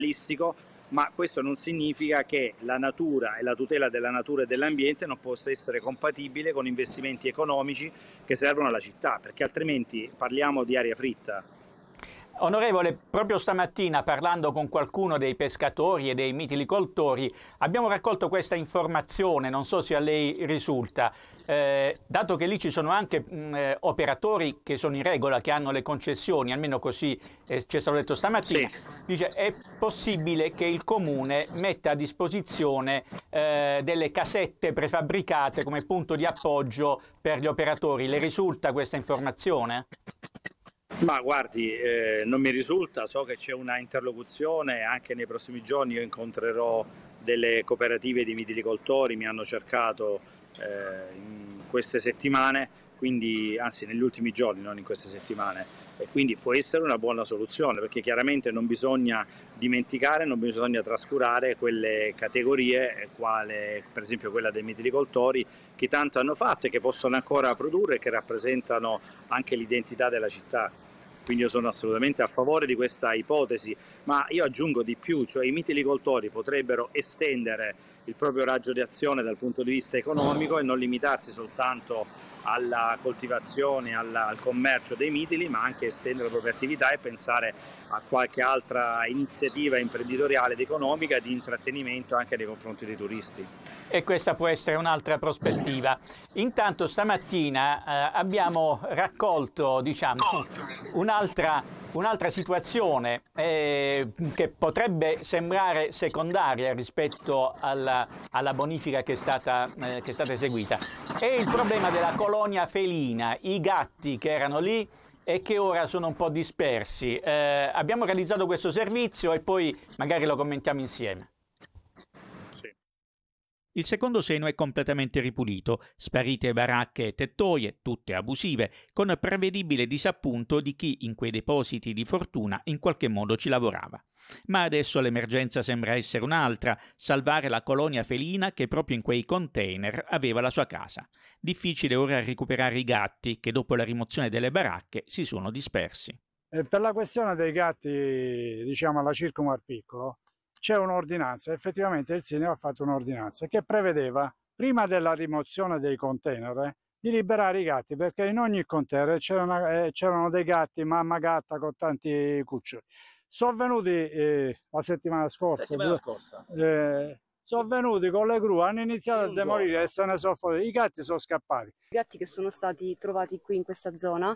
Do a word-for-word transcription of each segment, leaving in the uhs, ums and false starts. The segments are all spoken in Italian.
realistico, ma questo non significa che la natura e la tutela della natura e dell'ambiente non possa essere compatibile con investimenti economici che servono alla città, perché altrimenti parliamo di aria fritta. Onorevole, proprio stamattina parlando con qualcuno dei pescatori e dei mitilicoltori abbiamo raccolto questa informazione, non so se a lei risulta, eh, dato che lì ci sono anche mh, eh, operatori che sono in regola, che hanno le concessioni, almeno così eh, ci è stato detto stamattina, Sì. dice è possibile che il Comune metta a disposizione eh, delle casette prefabbricate come punto di appoggio per gli operatori. Le risulta questa informazione? Ma guardi, eh, non mi risulta, so che c'è una interlocuzione, anche nei prossimi giorni io incontrerò delle cooperative di mitilicoltori, mi hanno cercato eh, in queste settimane, quindi, anzi negli ultimi giorni, non in queste settimane, e quindi può essere una buona soluzione, perché chiaramente non bisogna dimenticare, non bisogna trascurare quelle categorie, quale per esempio quella dei mitilicoltori, che tanto hanno fatto e che possono ancora produrre e che rappresentano anche l'identità della città. Quindi io sono assolutamente a favore di questa ipotesi, ma io aggiungo di più, cioè i mitilicoltori potrebbero estendere il proprio raggio di azione dal punto di vista economico e non limitarsi soltanto alla coltivazione, alla, al commercio dei mitili, ma anche estendere la propria attività e pensare a qualche altra iniziativa imprenditoriale ed economica di intrattenimento anche nei confronti dei turisti. E questa può essere un'altra prospettiva. Intanto stamattina eh, abbiamo raccolto, diciamo, un'altra, un'altra situazione eh, che potrebbe sembrare secondaria rispetto alla, alla bonifica che è, stata, eh, che è stata eseguita. È il problema della colonia felina, i gatti che erano lì e che ora sono un po' dispersi. Eh, abbiamo realizzato questo servizio e poi magari lo commentiamo insieme. Il secondo seno è completamente ripulito, sparite baracche e tettoie, tutte abusive, con prevedibile disappunto di chi in quei depositi di fortuna in qualche modo ci lavorava. Ma adesso l'emergenza sembra essere un'altra, salvare la colonia felina che proprio in quei container aveva la sua casa. Difficile ora recuperare i gatti che dopo la rimozione delle baracche si sono dispersi. E per la questione dei gatti, diciamo alla Circumar Piccolo, c'è un'ordinanza, effettivamente il sindaco ha fatto un'ordinanza che prevedeva, prima della rimozione dei container, eh, di liberare i gatti, perché in ogni container c'erano, eh, c'erano dei gatti, mamma gatta con tanti cuccioli. Sono venuti eh, la settimana scorsa, settimana scorsa. Eh, sono venuti con le gru, hanno iniziato a demolire giorno. E se ne sono fottuti. I gatti sono scappati. I gatti che sono stati trovati qui in questa zona,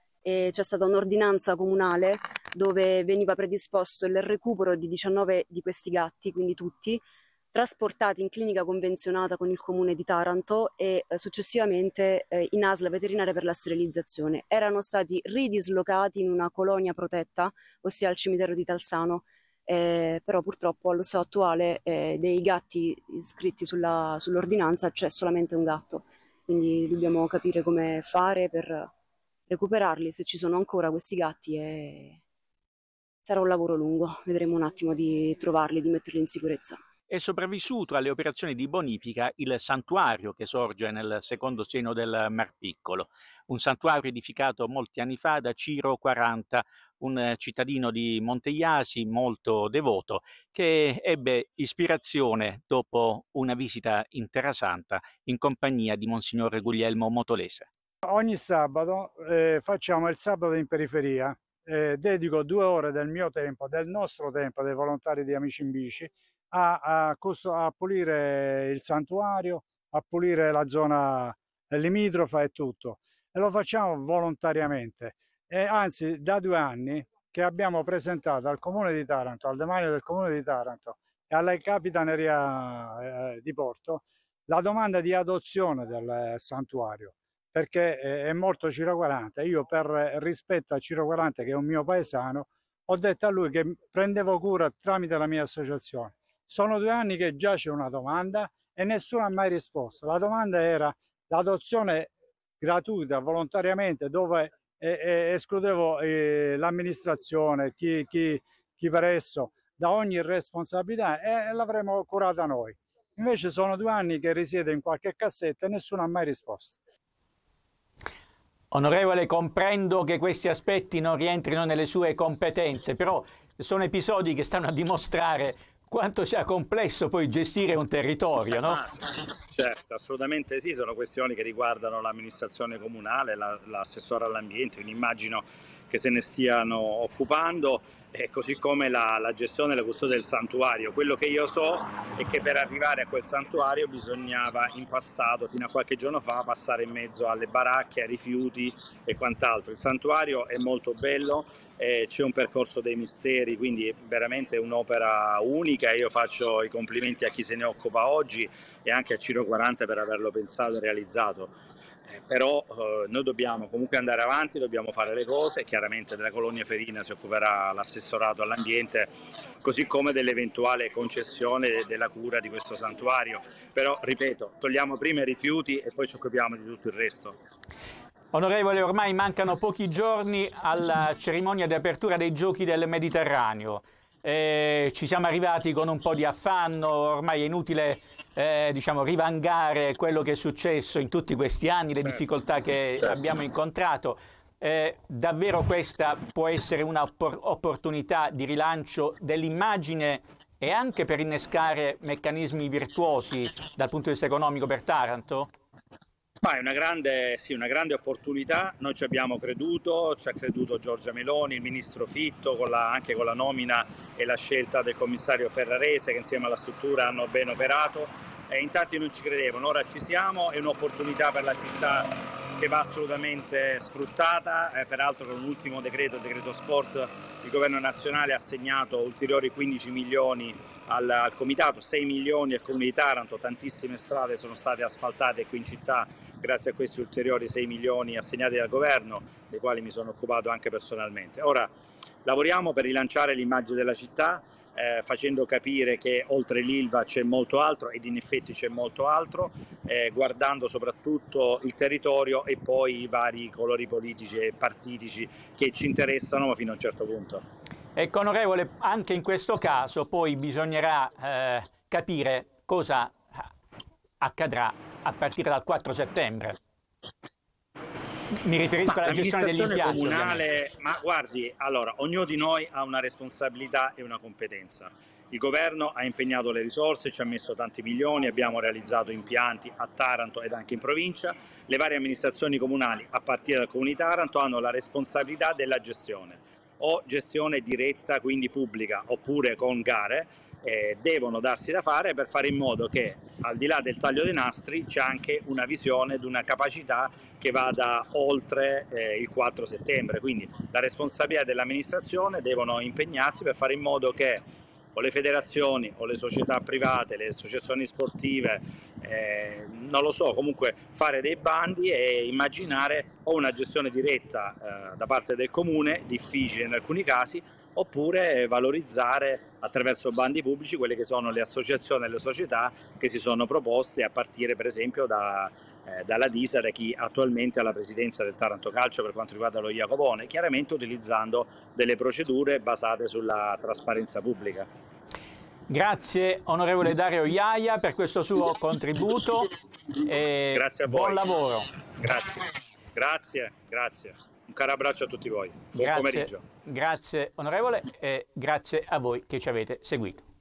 e c'è stata un'ordinanza comunale dove veniva predisposto il recupero di diciannove di questi gatti, quindi tutti, trasportati in clinica convenzionata con il comune di Taranto e eh, successivamente eh, in A S L veterinaria per la sterilizzazione. Erano stati ridislocati in una colonia protetta, ossia al cimitero di Talzano, eh, però purtroppo allo stato attuale eh, dei gatti iscritti sulla, sull'ordinanza c'è solamente un gatto, quindi dobbiamo capire come fare per recuperarli, se ci sono ancora questi gatti, e sarà un lavoro lungo, vedremo un attimo di trovarli, di metterli in sicurezza. È sopravvissuto alle operazioni di bonifica il santuario che sorge nel secondo seno del Mar Piccolo, un santuario edificato molti anni fa da Ciro quaranta, un cittadino di Monteiasi molto devoto che ebbe ispirazione dopo una visita in Terra Santa in compagnia di Monsignor Guglielmo Motolese. Ogni sabato eh, facciamo il sabato in periferia, eh, dedico due ore del mio tempo, del nostro tempo, dei volontari di Amici in Bici, a, a, a pulire il santuario, a pulire la zona limitrofa e tutto. E lo facciamo volontariamente. E anzi, da due anni che abbiamo presentato al Comune di Taranto, al demanio del Comune di Taranto e alla Capitaneria eh, di Porto, la domanda di adozione del santuario, perché è morto Ciro quaranta. Io, per rispetto a Ciro quaranta, che è un mio paesano, ho detto a lui che prendevo cura tramite la mia associazione. Sono due anni che giace una domanda e nessuno ha mai risposto. La domanda era l'adozione gratuita, volontariamente, dove eh, eh, escludevo eh, l'amministrazione, chi, chi, chi per esso, da ogni responsabilità, e l'avremmo curata noi. Invece sono due anni che risiede in qualche cassetta e nessuno ha mai risposto. Onorevole, comprendo che questi aspetti non rientrino nelle sue competenze, però sono episodi che stanno a dimostrare quanto sia complesso poi gestire un territorio, no? Ah, certo, assolutamente sì, sono questioni che riguardano l'amministrazione comunale, la, l'assessore all'ambiente, quindi immagino che se ne stiano occupando, eh, così come la, la gestione e la custodia del santuario. Quello che io so è che per arrivare a quel santuario bisognava in passato, fino a qualche giorno fa, passare in mezzo alle baracche, ai rifiuti e quant'altro. Il santuario è molto bello, eh, c'è un percorso dei misteri, quindi è veramente un'opera unica. Io faccio i complimenti a chi se ne occupa oggi e anche a Ciro quaranta per averlo pensato e realizzato. Eh, però eh, noi dobbiamo comunque andare avanti, dobbiamo fare le cose. Chiaramente della colonia ferina si occuperà l'assessorato all'ambiente, così come dell'eventuale concessione della cura di questo santuario. Però, ripeto, togliamo prima i rifiuti e poi ci occupiamo di tutto il resto. Onorevole, ormai mancano pochi giorni alla cerimonia di apertura dei Giochi del Mediterraneo. Eh, ci siamo arrivati con un po' di affanno, ormai è inutile eh, diciamo, rivangare quello che è successo in tutti questi anni, le difficoltà che abbiamo incontrato. Eh, davvero questa può essere un'opportunità di rilancio dell'immagine e anche per innescare meccanismi virtuosi dal punto di vista economico per Taranto? Ma è una grande, sì, una grande opportunità, noi ci abbiamo creduto, ci ha creduto Giorgia Meloni, il ministro Fitto, con la, anche con la nomina e la scelta del commissario Ferrarese, che insieme alla struttura hanno ben operato, e in tanti non ci credevano, ora ci siamo, è un'opportunità per la città che va assolutamente sfruttata, eh, peraltro con l'ultimo decreto, il decreto sport, il governo nazionale ha assegnato ulteriori quindici milioni al, al comitato, sei milioni al comune di Taranto, tantissime strade sono state asfaltate qui in città grazie a questi ulteriori sei milioni assegnati dal governo, dei quali mi sono occupato anche personalmente. Ora lavoriamo per rilanciare l'immagine della città, eh, facendo capire che oltre l'Ilva c'è molto altro, ed in effetti c'è molto altro, eh, guardando soprattutto il territorio e poi i vari colori politici e partitici che ci interessano, ma fino a un certo punto. Ecco, onorevole, anche in questo caso poi bisognerà eh, capire cosa accadrà a partire dal quattro settembre. Mi riferisco ma alla gestione degli impianti comunale, ovviamente. ma guardi, allora, ognuno di noi ha una responsabilità e una competenza. Il governo ha impegnato le risorse, ci ha messo tanti milioni, abbiamo realizzato impianti a Taranto ed anche in provincia. Le varie amministrazioni comunali, a partire dal Comune di Taranto, hanno la responsabilità della gestione, o gestione diretta, quindi pubblica, oppure con gare. Eh, devono darsi da fare per fare in modo che al di là del taglio dei nastri c'è anche una visione ed una capacità che vada oltre eh, il quattro settembre, quindi la responsabilità dell'amministrazione devono impegnarsi per fare in modo che o le federazioni o le società private, le associazioni sportive, eh, non lo so, comunque fare dei bandi e immaginare o una gestione diretta eh, da parte del comune, difficile in alcuni casi, oppure valorizzare attraverso bandi pubblici quelle che sono le associazioni e le società che si sono proposte, a partire per esempio da, eh, dalla Disa, da chi attualmente ha la presidenza del Taranto Calcio per quanto riguarda lo Jacopone, chiaramente utilizzando delle procedure basate sulla trasparenza pubblica. Grazie onorevole Dario Iaia per questo suo contributo e grazie a voi. Buon lavoro. Grazie, grazie, grazie. Un caro abbraccio a tutti voi. Buon grazie, pomeriggio. Grazie onorevole e grazie a voi che ci avete seguito.